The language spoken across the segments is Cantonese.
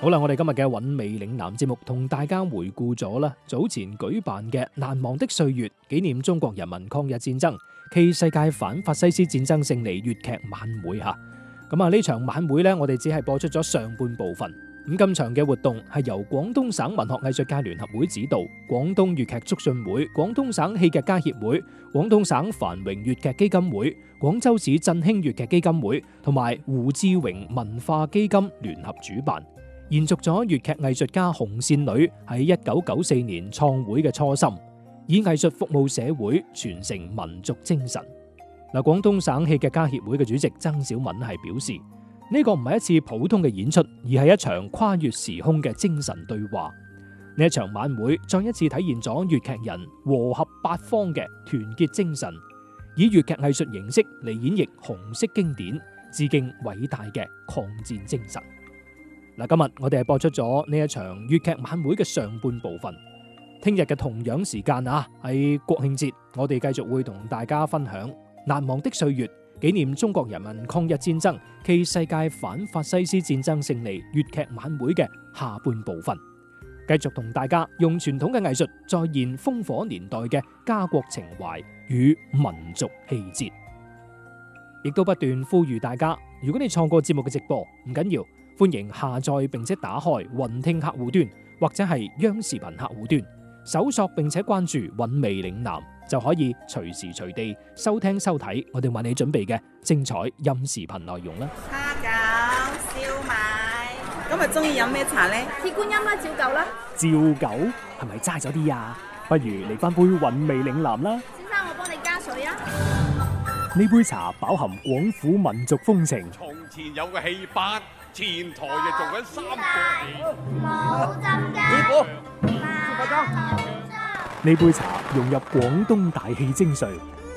好啦，我哋今日嘅韻味嶺南節目同大家回顧咗啦，早前舉辦嘅難忘的歲月紀念中國人民抗日戰爭暨世界反法西斯戰爭勝利粵劇晚會吓。咁啊呢場晚會呢，我哋只係播出咗上半部分。咁今場嘅活動係由廣東省文學藝術界聯合會指導，廣東粵劇促進會、廣東省戲劇家協會、廣東省繁榮粵劇基金會、廣州市振興粵劇基金會同埋胡志榮文化基金聯合主辦，延續咗粵劇藝術家紅線女喺1994年創會嘅初心，以藝術服務社會，傳承民族精神。嗱，廣東省戲劇家協會嘅主席曾小敏係表示，呢個唔係一次普通嘅演出，而係一場跨越時空嘅精神對話。呢一場晚會再一次體現咗粵劇人和合八方嘅團結精神，以粵劇藝術形式嚟演繹紅色經典，致敬偉大嘅抗戰精神。嗱，今日我哋係播出咗呢一場粵劇晚會嘅上半部分。聽日嘅同樣時間啊，喺國慶節，我哋繼續會同大家分享難忘的歲月紀念中國人民抗日戰爭暨世界反法西斯戰爭勝利粵劇晚會嘅下半部分，繼續同大家用傳統嘅藝術再現烽火年代嘅家國情懷與民族氣節，亦都不斷呼籲大家，如果你錯過節目嘅直播，唔緊要，歡迎下載並且打開雲聽客戶端或者係央視頻客戶端，搜索並且關注韻味嶺南，就可以隨時隨地收聽收睇我哋為你準備嘅精彩音視頻內容啦。 蝦餃、燒賣，今日中意飲咩茶呢？ 鐵觀音啦，照舊啦。 照舊係咪齋咗啲啊？不如嚟翻杯韻味嶺南啦。 先生，我幫你加水啊。 呢杯茶飽含廣府民族風情。 從前有個戲班，前台就做緊三個冇浸㗎。 呢杯茶融入廣東大氣精髓，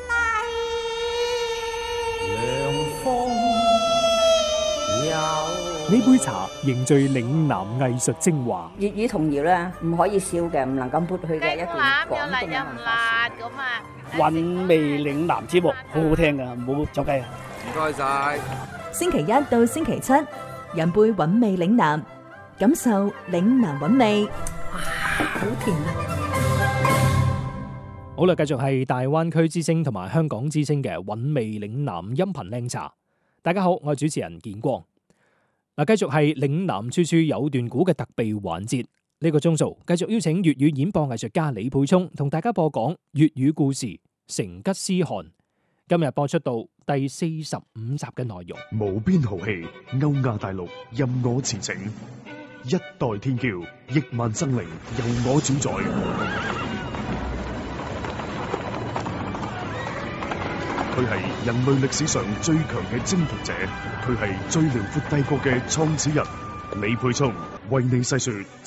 呢杯茶凝聚嶺南藝術精華。 粵語童謠咧，唔可以少嘅，唔能夠抹去嘅一段廣東嘅文化。 韻味嶺南節目好好聽㗎，唔好走雞啊！ 唔該晒。 星期一到星期七，飲杯韻味嶺南，感受嶺南韻味。哇，好甜啊！ 好啦，繼續係大灣區之聲同埋香港之聲嘅韻味嶺南音頻靚茶。大家好，我係主持人建光。嗱，繼續係嶺南處處有段古嘅特備環節。呢個鐘數繼續邀請粵語演播藝術家李沛聰同大家播講粵語故事《成吉思汗》。今日播出到第45集嘅內容。 無邊豪氣，歐亞大陸任我馳騁，一代天驕，億萬生靈由我主宰。佢係人類歷史上最強嘅征服者，佢係最遼闊帝國嘅創始人。李沛聰為你細說